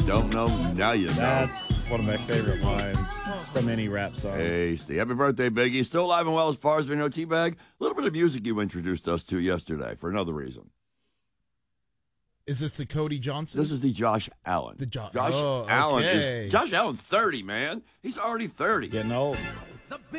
don't know, now you know. That's one of my favorite lines from any rap song. Hey, Steve. Happy birthday, Biggie. Still alive and well as far as we know, T-Bag. A little bit of music you introduced us to yesterday for another reason. Is this the Cody Johnson? This is the Josh Allen. Josh Allen okay. Josh Allen's 30, man. He's already 30. Getting old.